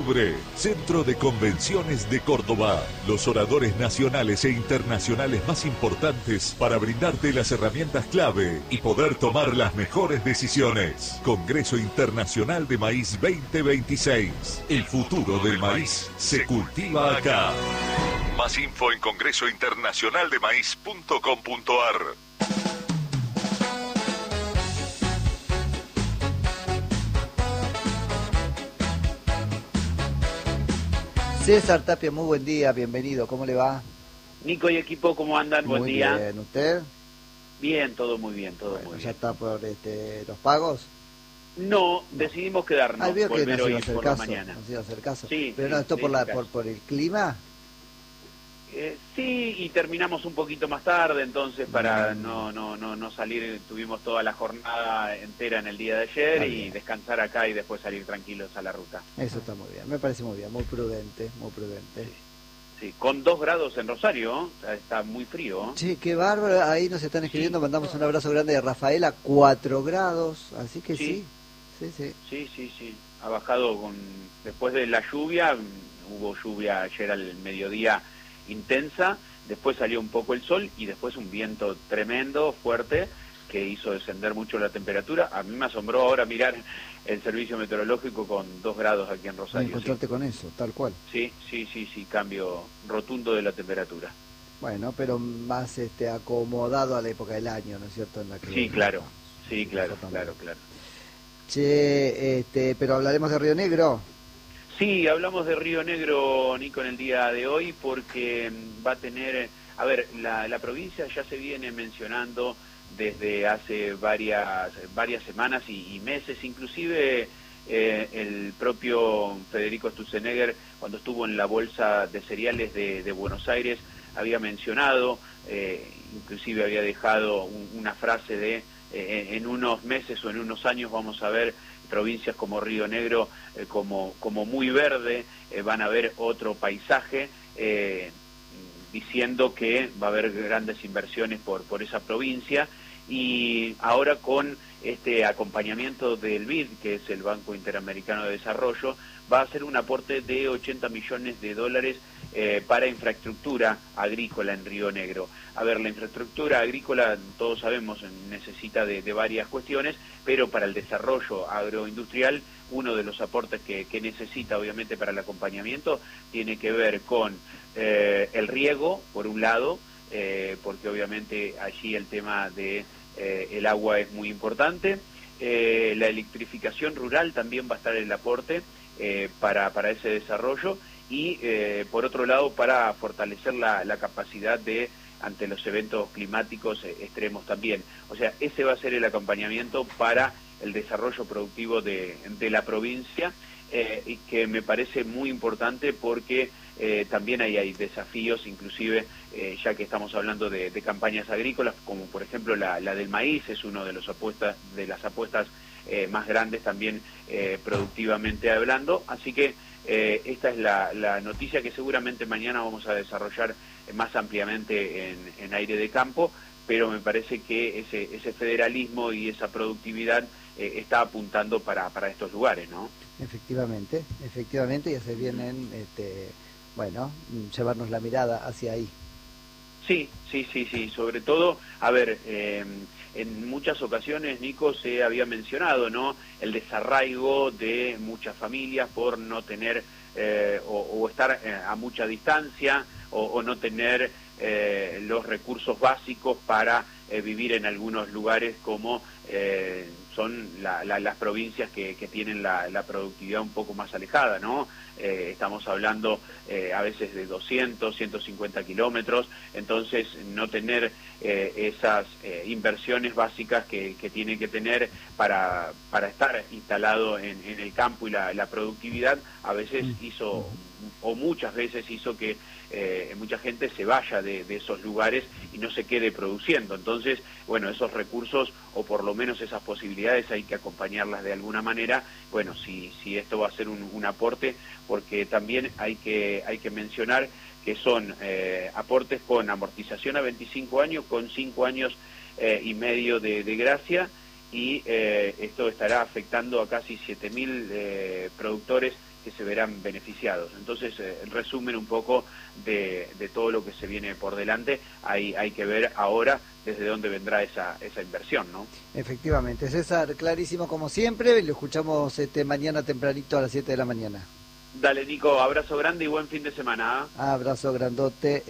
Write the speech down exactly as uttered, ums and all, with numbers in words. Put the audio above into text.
Centro de Convenciones de Córdoba. Los oradores nacionales e internacionales más importantes para brindarte las herramientas clave y poder tomar las mejores decisiones. Congreso Internacional de Maíz veinte veintiséis. El futuro del maíz se cultiva acá. Más info en congreso internacional de maíz punto com punto ar. César Tapia, muy buen día, bienvenido, ¿cómo le va? Nico y equipo, ¿cómo andan? Buen muy día. Muy bien, ¿usted? Bien, todo muy bien, todo bueno, muy bien. ¿Ya está por este, los pagos? No, decidimos quedarnos, ah, veo que volver no hoy iba a hacer por caso, la mañana. No se iba a hacer caso. Sí, Pero sí, no, ¿esto sí, por, la, caso. por, por el clima? Eh, sí, y terminamos un poquito más tarde, entonces para mm. no, no, no, no salir, tuvimos toda la jornada entera en el día de ayer y descansar acá y después salir tranquilos a la ruta. Eso está muy bien, me parece muy bien, muy prudente, muy prudente. Sí. Sí, con dos grados en Rosario, está muy frío. Sí, qué bárbaro, ahí nos están escribiendo, sí. Mandamos un abrazo grande de Rafaela, cuatro grados, así que sí. Sí, sí, sí. Sí, sí, sí, ha bajado con después de la lluvia, hubo lluvia ayer al mediodía intensa, después salió un poco el sol y después un viento tremendo, fuerte, que hizo descender mucho la temperatura. A mí me asombró ahora mirar el servicio meteorológico con dos grados aquí en Rosario. Encontrarte sí. con eso, tal cual. Sí, sí, sí, sí, cambio rotundo de la temperatura. Bueno, pero más este acomodado a la época del año, ¿no es cierto? En la que sí, claro, sí, claro, claro, claro. Che, este, pero hablaremos de Río Negro. Sí, hablamos de Río Negro, Nico, en el día de hoy, porque va a tener, a ver, la, la provincia ya se viene mencionando desde hace varias varias semanas y, y meses, inclusive eh, el propio Federico Sturzenegger, cuando estuvo en la Bolsa de Cereales de, de Buenos Aires, había mencionado, eh, inclusive había dejado un, una frase de eh, en unos meses o en unos años vamos a ver provincias como Río Negro eh, como, como muy verde, eh, van a ver otro paisaje, eh, diciendo que va a haber grandes inversiones por, por esa provincia, y ahora con este acompañamiento del B I D, que es el Banco Interamericano de Desarrollo, va a hacer un aporte de ochenta millones de dólares eh, para infraestructura agrícola en Río Negro. A ver, la infraestructura agrícola, todos sabemos, necesita de, de varias cuestiones, pero para el desarrollo agroindustrial, uno de los aportes que, que necesita, obviamente, para el acompañamiento, tiene que ver con eh, el riego, por un lado, eh, porque obviamente allí el tema de eh, el agua es muy importante. Eh, la electrificación rural también va a estar en el aporte eh, para, para ese desarrollo, y eh, por otro lado para fortalecer la, la capacidad de ante los eventos climáticos eh, extremos también. O sea, ese va a ser el acompañamiento para el desarrollo productivo de, de la provincia, eh, y que me parece muy importante porque eh, también ahí hay desafíos, inclusive eh, ya que estamos hablando de, de campañas agrícolas, como por ejemplo la, la del maíz, es uno de los apuestas de las apuestas eh, más grandes también eh, productivamente hablando. Así que eh, esta es la, la noticia que seguramente mañana vamos a desarrollar más ampliamente en, en Aire de Campo, pero me parece que ese, ese federalismo y esa productividad eh, está apuntando para, para estos lugares, ¿no? Efectivamente, efectivamente, y se vienen, este, bueno, llevarnos la mirada hacia ahí. Sí, sí, sí, sí, sobre todo, a ver, eh, en muchas ocasiones, Nico, se había mencionado, ¿no?, el desarraigo de muchas familias por no tener eh, o, o estar eh, a mucha distancia, o, o no tener eh, los recursos básicos para eh, vivir en algunos lugares como eh, son la, la, las provincias que, que tienen la, la productividad un poco más alejada, ¿no? Eh, estamos hablando eh, a veces de doscientos, ciento cincuenta kilómetros, entonces no tener eh, esas eh, inversiones básicas que, que tiene que tener para, para estar instalado en, en el campo y la, la productividad, a veces hizo, o muchas veces hizo que eh, mucha gente se vaya de, de esos lugares y no se quede produciendo. Entonces, bueno, esos recursos, o por lo menos esas posibilidades, hay que acompañarlas de alguna manera. Bueno, si, si esto va a ser un, un aporte, porque también hay que, hay que mencionar que son eh, aportes con amortización a veinticinco años, con cinco años eh, y medio de, de gracia, y eh, esto estará afectando a casi siete mil eh, productores que se verán beneficiados. Entonces, eh, el resumen un poco de, de todo lo que se viene por delante, hay, hay que ver ahora desde dónde vendrá esa, esa inversión, ¿no? Efectivamente. César, clarísimo como siempre, lo escuchamos este mañana tempranito a las siete de la mañana. Dale, Nico, abrazo grande y buen fin de semana. ¿eh? Abrazo grandote.